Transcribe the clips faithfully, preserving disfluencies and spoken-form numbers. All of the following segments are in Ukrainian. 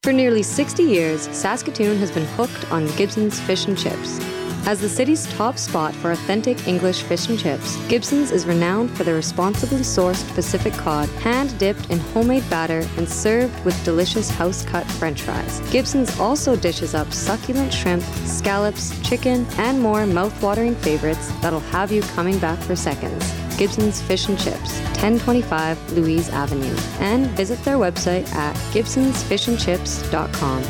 For nearly sixty years, Saskatoon has been hooked on Gibson's Fish and Chips. As the city's top spot for authentic English fish and chips, Gibson's is renowned for their responsibly sourced Pacific cod, hand-dipped in homemade batter and served with delicious house-cut French fries. Gibson's also dishes up succulent shrimp, scallops, chicken, and more mouth-watering favorites that'll have you coming back for seconds. Gibson's Fish and Chips, ten twenty-five Louise Avenue, and visit their website at gibsons fish and chips dot com.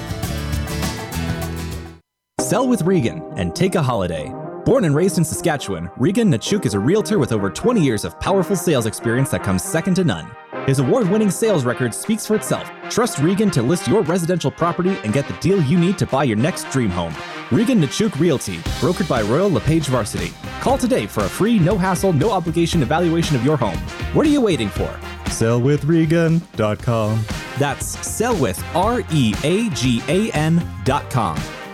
Sell with Regan and take a holiday. Born and raised in Saskatchewan, Regan Nachuk is a realtor with over twenty years of powerful sales experience that comes second to none. His award-winning sales record speaks for itself. Trust Regan to list your residential property and get the deal you need to buy your next dream home. Regan Nachuk Realty, brokered by Royal LePage Varsity. Call today for a free, no-hassle, no-obligation evaluation of your home. What are you waiting for? sell with regan dot com. That's sell with R E A G A N dot com.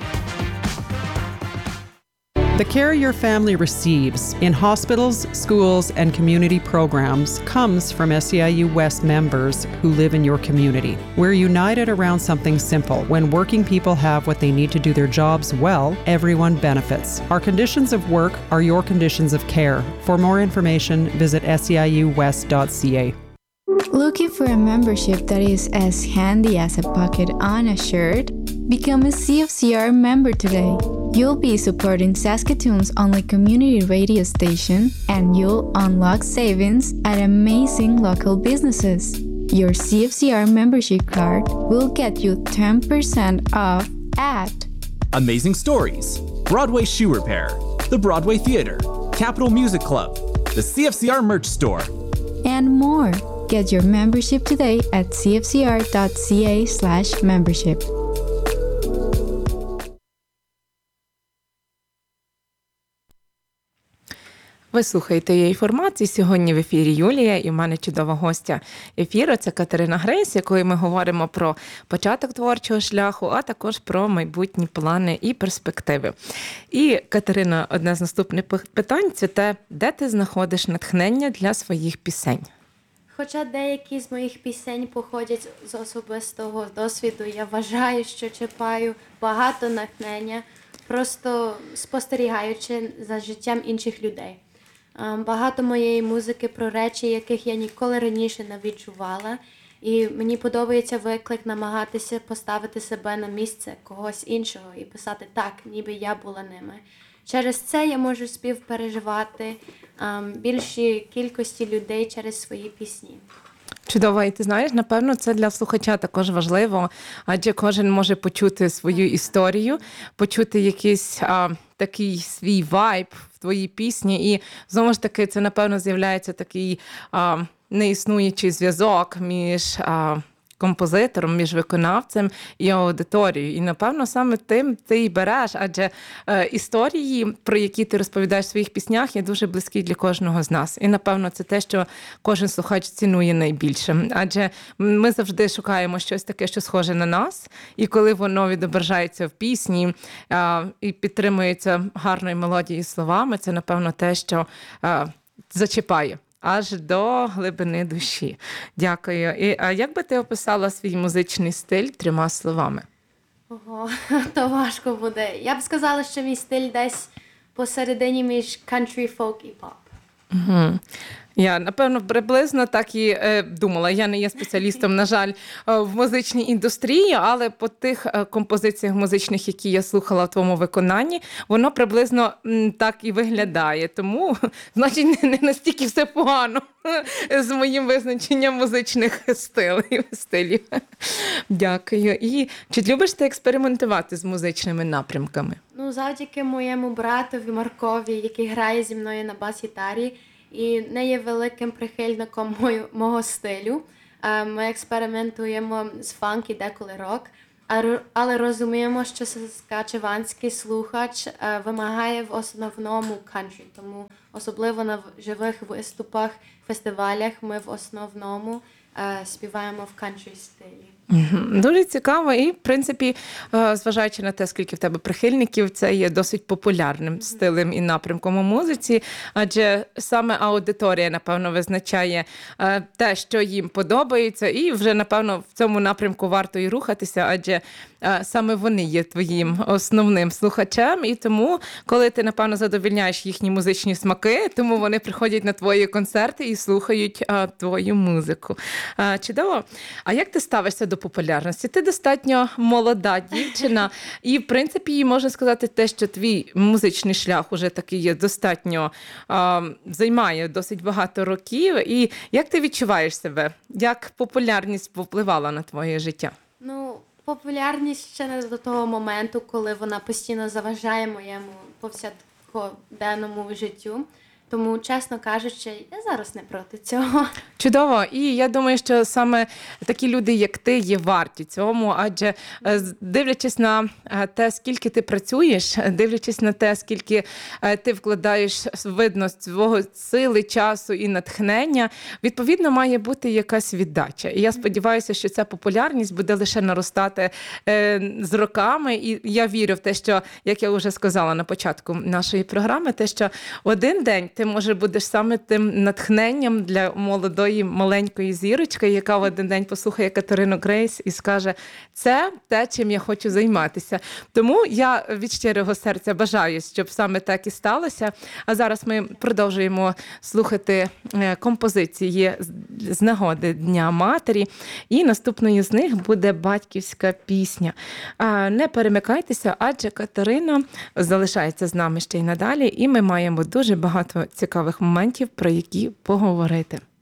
The care your family receives in hospitals, schools, and community programs comes from S E I U West members who live in your community. We're united around something simple. When working people have what they need to do their jobs well, everyone benefits. Our conditions of work are your conditions of care. For more information, visit S E I U west dot C A. Looking for a membership that is as handy as a pocket on a shirt? Become a C F C R member today. You'll be supporting Saskatoon's only community radio station, and you'll unlock savings at amazing local businesses. Your C F C R membership card will get you ten percent off at Amazing Stories, Broadway Shoe Repair, the Broadway Theatre, Capital Music Club, the C F C R Merch Store, and more. Get your membership today at c f c r dot c a slash membership. Ви слухаєте «Є інформації». Сьогодні в ефірі Юлія, і в мене чудова гостя ефіру – це Катерина Грейс, з якою ми говоримо про початок творчого шляху, а також про майбутні плани і перспективи. І, Катерина, одне з наступних питань – це те, де ти знаходиш натхнення для своїх пісень? Хоча деякі з моїх пісень походять з особистого досвіду, я вважаю, що черпаю багато натхнення, просто спостерігаючи за життям інших людей. Багато моєї музики про речі, яких я ніколи раніше не відчувала. І мені подобається виклик намагатися поставити себе на місце когось іншого і писати так, ніби я була ними. Через це я можу співпереживати um, більшій кількості людей через свої пісні. Чудово, і ти знаєш, напевно, це для слухача також важливо, адже кожен може почути свою історію, почути якийсь а, такий свій вайб в твоїй пісні, і знову ж таки це, напевно, з'являється такий а, неіснуючий зв'язок між а, композитором, між виконавцем і аудиторією. І, напевно, саме тим ти і береш, адже е, історії, про які ти розповідаєш в своїх піснях, є дуже близькі для кожного з нас. І, напевно, це те, що кожен слухач цінує найбільше. Адже ми завжди шукаємо щось таке, що схоже на нас, і коли воно відображається в пісні е, і підтримується гарною мелодією і словами, це, напевно, те, що е, зачіпає аж до глибини душі. Дякую. І, а як би ти описала свій музичний стиль трьома словами? Ого, то важко буде. Я б сказала, що мій стиль десь посередині між country, folk і pop. Угу. Я, напевно, приблизно так і е, думала. Я не є спеціалістом, на жаль, в музичній індустрії, але по тих композиціях музичних, які я слухала в твоєму виконанні, воно приблизно м, так і виглядає. Тому, значить, не, не настільки все погано з моїм визначенням музичних стилів. стилів. Дякую. І чи любиш ти експериментувати з музичними напрямками? Ну, завдяки моєму братові Маркові, який грає зі мною на бас-гітарі, і не є великим прихильником мою, мого стилю. Ми експериментуємо з фанк і деколи рок, але розуміємо, що саскачеванський слухач вимагає в основному кантрі. Тому особливо на живих виступах, фестивалях ми в основному е, співаємо в кантрі стилі. Мгм. Дуже цікаво, і в принципі, е, зважаючи на те, скільки в тебе прихильників, це є досить популярним стилем і напрямком у музиці, адже саме аудиторія, напевно, визначає е, те, що їм подобається, і вже, напевно, в цьому напрямку варто і рухатися, адже е, саме вони є твоїм основним слухачем, і тому, коли ти, напевно, задовільняєш їхні музичні смаки, тому вони приходять на твої концерти і слухають е, твою музику. Е, Чудово. А як ти ставишся до популярності? Ти достатньо молода дівчина, і, в принципі, можна сказати те, що твій музичний шлях уже такий є достатньо, е, займає досить багато років. І як ти відчуваєш себе? Як популярність повпливала на твоє життя? Ну, популярність ще не до того моменту, коли вона постійно заважає моєму повсякденному життю. Тому, чесно кажучи, я зараз не проти цього. Чудово. І я думаю, що саме такі люди, як ти, є варті цьому, адже е, з- дивлячись на е, те, скільки ти працюєш, дивлячись на те, скільки е, ти вкладаєш, видно, свого сили, часу і натхнення, відповідно, має бути якась віддача. І я сподіваюся, що ця популярність буде лише наростати е, з роками. І я вірю в те, що, як я вже сказала на початку нашої програми, те, що один день ти, може, будеш саме тим натхненням для молодої маленької зірочки, яка в один день послухає Катерину Грейс і скаже, це те, чим я хочу займатися. Тому я від щирого серця бажаю, щоб саме так і сталося. А зараз ми продовжуємо слухати е, композиції з- з нагоди Дня Матері. І наступною з них буде батьківська пісня. А, Не перемикайтеся, адже Катерина залишається з нами ще й надалі, і ми маємо дуже багато цікавих моментів, про які поговорити.